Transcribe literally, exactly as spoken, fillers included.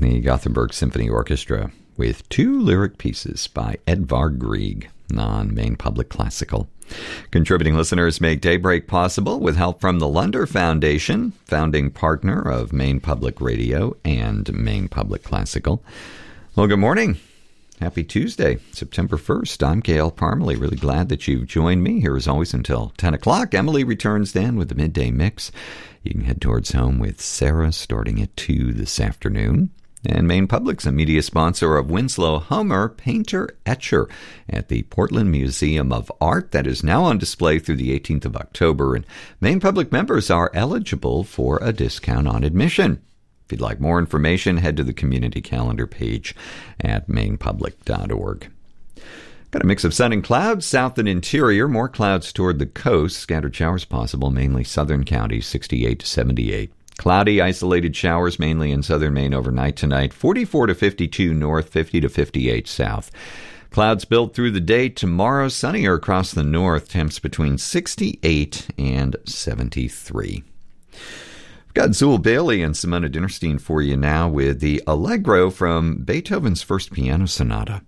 the Gothenburg Symphony Orchestra with two lyric pieces by Edvard Grieg on Maine Public Classical. Contributing listeners make Daybreak possible with help from the Lunder Foundation, founding partner of Maine Public Radio and Maine Public Classical. Well, good morning. Happy Tuesday, September first. I'm Gail Parmalee. Really glad that you've joined me here as always until ten o'clock. Emily returns then with the midday mix. You can head towards home with Sarah starting at two this afternoon. And Maine Public's a media sponsor of Winslow Homer Painter Etcher at the Portland Museum of Art. That is now on display through the eighteenth of October. And Maine Public members are eligible for a discount on admission. If you'd like more information, head to the community calendar page at maine public dot org. Got a mix of sun and clouds, south and interior, more clouds toward the coast, scattered showers possible, mainly southern counties, sixty-eight to seventy-eight. Cloudy, isolated showers, mainly in southern Maine overnight tonight, forty-four to fifty-two north, fifty to fifty-eight south. Clouds build through the day tomorrow, sunnier across the north, temps between sixty-eight and seventy-three. Got Zool Bailey and Simona Dinnerstein for you now with the Allegro from Beethoven's First Piano Sonata.